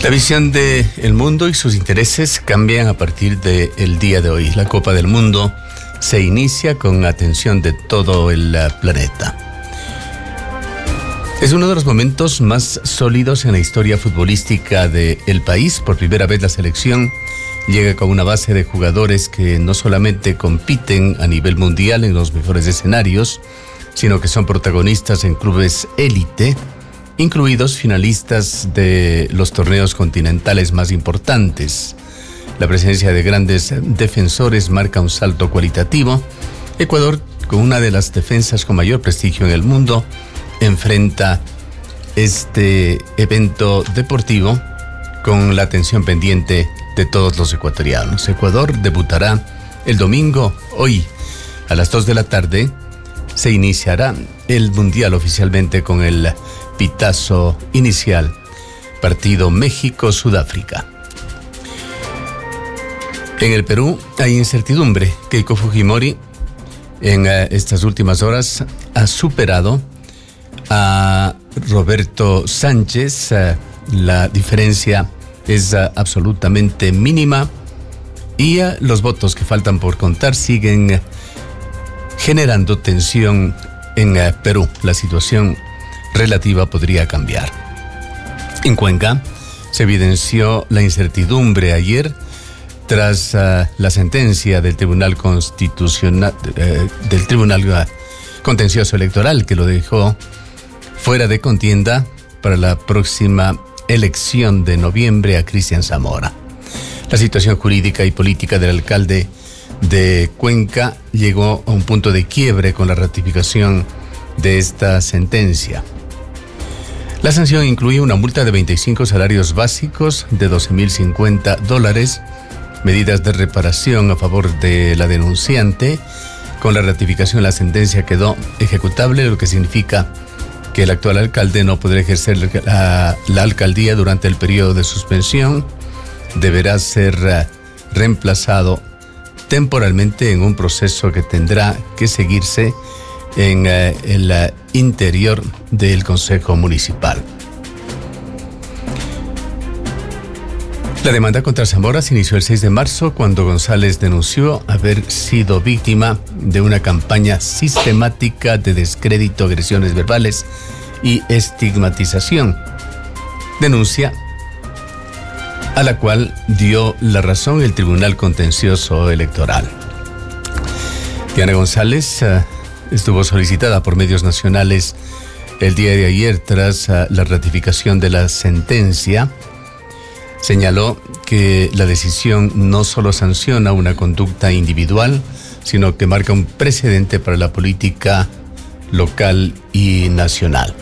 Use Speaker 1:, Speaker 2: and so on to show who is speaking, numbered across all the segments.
Speaker 1: La visión del mundo y sus intereses cambian a partir del día de hoy. La Copa del Mundo se inicia con atención de todo el planeta. Es uno de los momentos más sólidos en la historia futbolística del país. Por primera vez la selección llega con una base de jugadores que no solamente compiten a nivel mundial en los mejores escenarios, sino que son protagonistas en clubes élite, incluidos finalistas de los torneos continentales más importantes. La presencia de grandes defensores marca un salto cualitativo. Ecuador, con una de las defensas con mayor prestigio en el mundo, enfrenta este evento deportivo con la atención pendiente de todos los ecuatorianos. Ecuador debutará el domingo. Hoy, a las 2 de la tarde, se iniciará el Mundial oficialmente con el pitazo inicial, partido México-Sudáfrica. En el Perú hay incertidumbre. Keiko Fujimori en estas últimas horas ha superado a Roberto Sánchez. La diferencia es absolutamente mínima y los votos que faltan por contar siguen generando tensión en Perú. La situación relativa podría cambiar. En Cuenca se evidenció la incertidumbre ayer tras la sentencia del Tribunal Constitucional, del Tribunal Contencioso Electoral, que lo dejó fuera de contienda para la próxima elección de noviembre a Cristian Zamora. La situación jurídica y política del alcalde de Cuenca llegó a un punto de quiebre con la ratificación de esta sentencia. La sanción incluye una multa de 25 salarios básicos de $12,050, medidas de reparación a favor de la denunciante. Con la ratificación, la sentencia quedó ejecutable, lo que significa que el actual alcalde no podrá ejercer la alcaldía durante el periodo de suspensión. Deberá ser reemplazado temporalmente en un proceso que tendrá que seguirse en el interior del Consejo Municipal. La demanda contra Zamora se inició el 6 de marzo cuando González denunció haber sido víctima de una campaña sistemática de descrédito, agresiones verbales y estigmatización. Denuncia a la cual dio la razón el Tribunal Contencioso Electoral. Diana González estuvo solicitada por medios nacionales el día de ayer tras la ratificación de la sentencia. Señaló que la decisión no solo sanciona una conducta individual, sino que marca un precedente para la política local y nacional.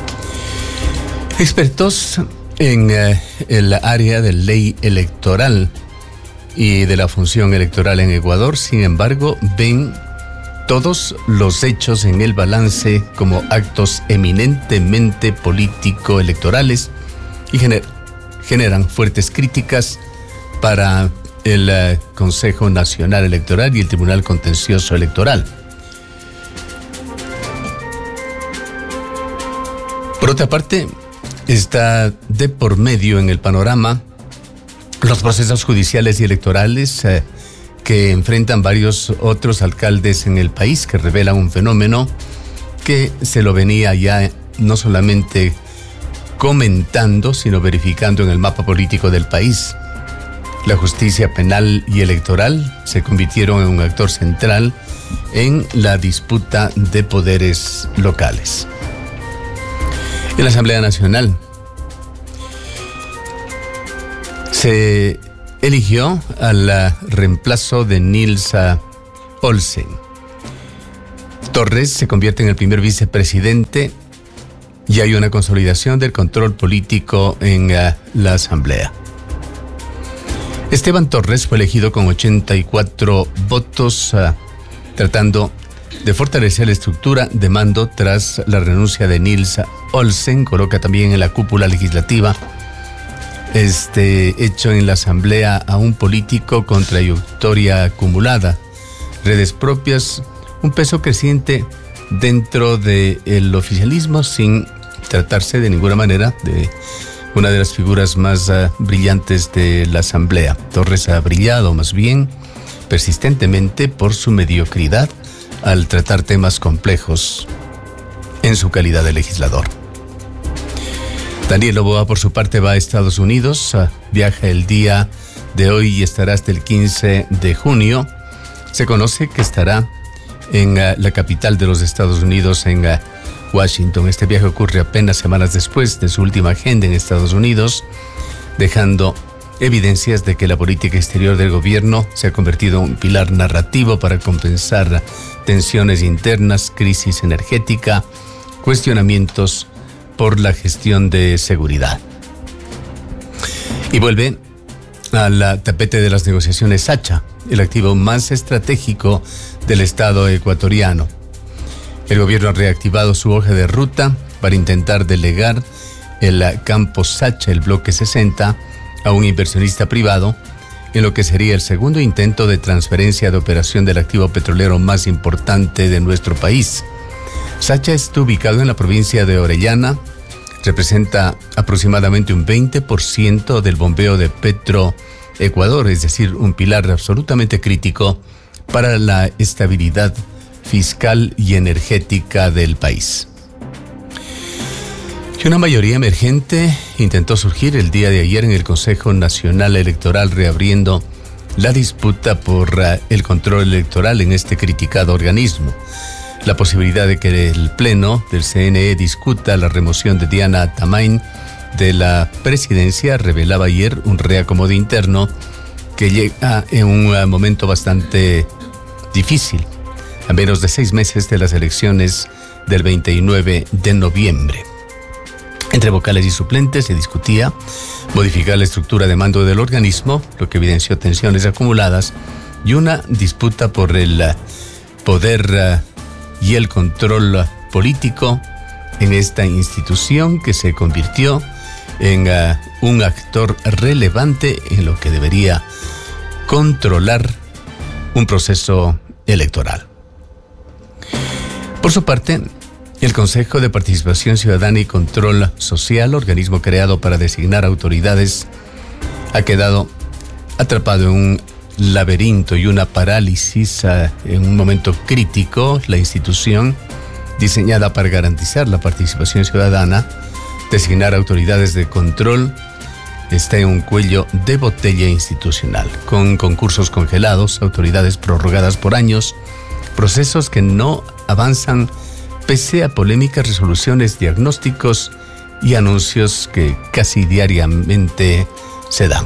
Speaker 1: Expertos en el área de ley electoral y de la función electoral en Ecuador, sin embargo, ven todos los hechos en el balance como actos eminentemente político-electorales y generan fuertes críticas para el Consejo Nacional Electoral y el Tribunal Contencioso Electoral. Por otra parte, está de por medio en el panorama los procesos judiciales y electorales que enfrentan varios otros alcaldes en el país, que revelan un fenómeno que se lo venía ya no solamente comentando, sino verificando en el mapa político del país. La justicia penal y electoral se convirtieron en un actor central en la disputa de poderes locales. En la Asamblea Nacional se eligió al reemplazo de Nils Olsen. Torres se convierte en el primer vicepresidente y hay una consolidación del control político en la Asamblea. Esteban Torres fue elegido con 84 votos, tratando de fortalecer la estructura de mando tras la renuncia de Nils Olsen. Coloca también en la cúpula legislativa hecho en la Asamblea a un político con trayectoria acumulada, redes propias, un peso creciente dentro del oficialismo, sin tratarse de ninguna manera de una de las figuras más brillantes de la Asamblea. Torres ha brillado más bien persistentemente por su mediocridad al tratar temas complejos en su calidad de legislador. Daniel Noboa, por su parte, va a Estados Unidos, viaja el día de hoy y estará hasta el 15 de junio. Se conoce que estará en la capital de los Estados Unidos, en Washington. Este viaje ocurre apenas semanas después de su última agenda en Estados Unidos, dejando evidencias de que la política exterior del gobierno se ha convertido en un pilar narrativo para compensar tensiones internas, crisis energética, cuestionamientos por la gestión de seguridad. Y vuelve al tapete de las negociaciones Sacha, el activo más estratégico del Estado ecuatoriano. El gobierno ha reactivado su hoja de ruta para intentar delegar el campo Sacha, el bloque 60, a un inversionista privado, en lo que sería el segundo intento de transferencia de operación del activo petrolero más importante de nuestro país. Sacha está ubicado en la provincia de Orellana, representa aproximadamente un 20% del bombeo de Petroecuador, es decir, un pilar absolutamente crítico para la estabilidad fiscal y energética del país. Y una mayoría emergente intentó surgir el día de ayer en el Consejo Nacional Electoral, reabriendo la disputa por el control electoral en este criticado organismo. La posibilidad de que el Pleno del CNE discuta la remoción de Diana Tamain de la presidencia revelaba ayer un reacomodo interno que llega en un momento bastante difícil, a menos de 6 meses de las elecciones del 29 de noviembre. Entre vocales y suplentes se discutía modificar la estructura de mando del organismo, lo que evidenció tensiones acumuladas y una disputa por el poder y el control político en esta institución que se convirtió en un actor relevante en lo que debería controlar un proceso electoral. Por su parte, el Consejo de Participación Ciudadana y Control Social, organismo creado para designar autoridades, ha quedado atrapado en un laberinto y una parálisis en un momento crítico. La institución, diseñada para garantizar la participación ciudadana, designar autoridades de control, está en un cuello de botella institucional, con concursos congelados, autoridades prorrogadas por años, procesos que no avanzan pese a polémicas resoluciones, diagnósticos y anuncios que casi diariamente se dan.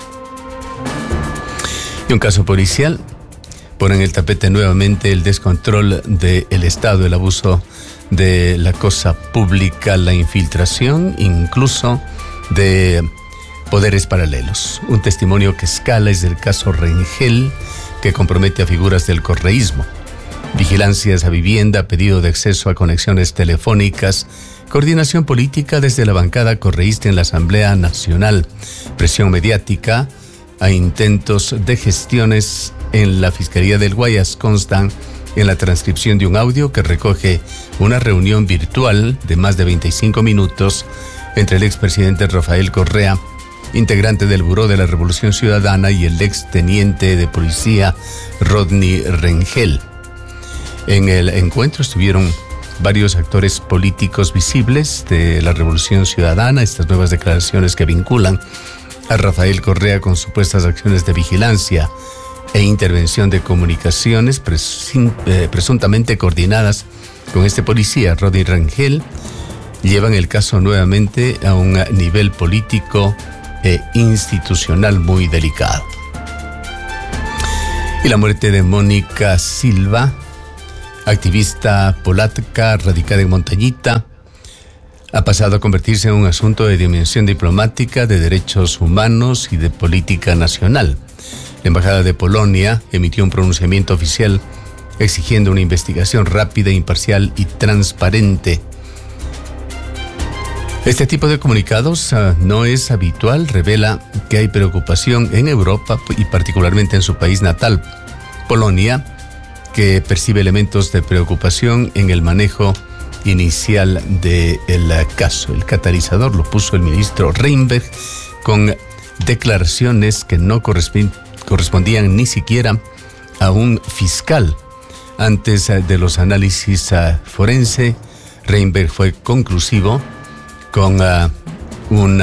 Speaker 1: Y un caso policial pone en el tapete nuevamente el descontrol del Estado, el abuso de la cosa pública, la infiltración incluso de poderes paralelos. Un testimonio que escala es del caso Rengel, que compromete a figuras del correísmo. Vigilancias a vivienda, pedido de acceso a conexiones telefónicas, coordinación política desde la bancada correísta en la Asamblea Nacional, presión mediática a intentos de gestiones en la Fiscalía del Guayas constan en la transcripción de un audio que recoge una reunión virtual de más de 25 minutos entre el expresidente Rafael Correa, integrante del Buró de la Revolución Ciudadana, y el exteniente de policía Rodney Rengel. En el encuentro estuvieron varios actores políticos visibles de la Revolución Ciudadana. Estas nuevas declaraciones que vinculan a Rafael Correa con supuestas acciones de vigilancia e intervención de comunicaciones presuntamente coordinadas con este policía, Rodney Rengel, llevan el caso nuevamente a un nivel político e institucional muy delicado. Y la muerte de Mónica Silva, activista polaca radicada en Montañita, ha pasado a convertirse en un asunto de dimensión diplomática, de derechos humanos y de política nacional. La Embajada de Polonia emitió un pronunciamiento oficial exigiendo una investigación rápida, imparcial y transparente. Este tipo de comunicados no es habitual, revela que hay preocupación en Europa y particularmente en su país natal, Polonia, que percibe elementos de preocupación en el manejo inicial del caso. El catalizador lo puso el ministro Reinberg con declaraciones que no correspondían ni siquiera a un fiscal. Antes de los análisis forense, Reinberg fue conclusivo con un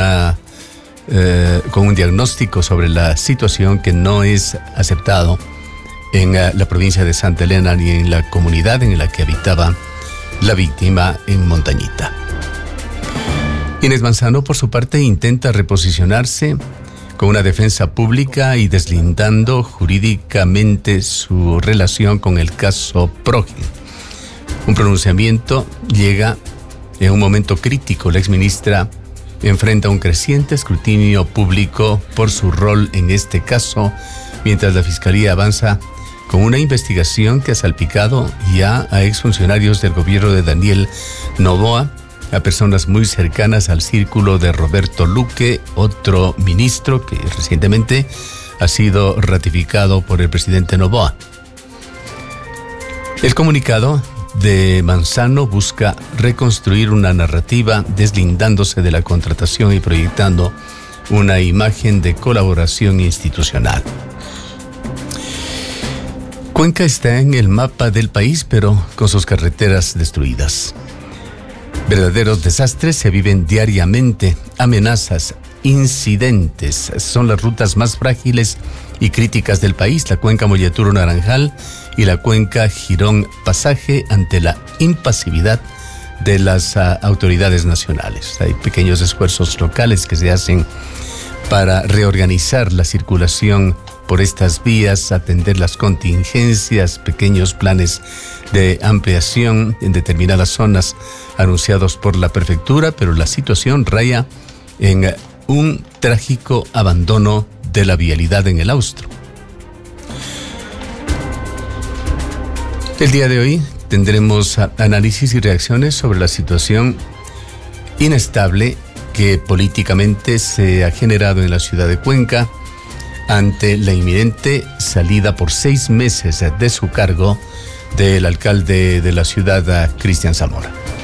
Speaker 1: diagnóstico sobre la situación que no es aceptado en la provincia de Santa Elena ni en la comunidad en la que habitaba la víctima en Montañita. Inés Manzano, por su parte, intenta reposicionarse con una defensa pública y deslindando jurídicamente su relación con el caso Progen. Un pronunciamiento llega en un momento crítico. La exministra enfrenta un creciente escrutinio público por su rol en este caso, mientras la Fiscalía avanza con una investigación que ha salpicado ya a exfuncionarios del gobierno de Daniel Noboa, a personas muy cercanas al círculo de Roberto Luque, otro ministro que recientemente ha sido ratificado por el presidente Noboa. El comunicado de Manzano busca reconstruir una narrativa deslindándose de la contratación y proyectando una imagen de colaboración institucional. Cuenca está en el mapa del país, pero con sus carreteras destruidas. Verdaderos desastres se viven diariamente. Amenazas, incidentes, son las rutas más frágiles y críticas del país. La cuenca Molleturo-Naranjal y la cuenca Girón-Pasaje ante la impasividad de las autoridades nacionales. Hay pequeños esfuerzos locales que se hacen para reorganizar la circulación por estas vías, atender las contingencias, pequeños planes de ampliación en determinadas zonas anunciados por la prefectura, pero la situación raya en un trágico abandono de la vialidad en el Austro. El día de hoy tendremos análisis y reacciones sobre la situación inestable que políticamente se ha generado en la ciudad de Cuenca ante la inminente salida por 6 meses de su cargo del alcalde de la ciudad, Cristian Zamora.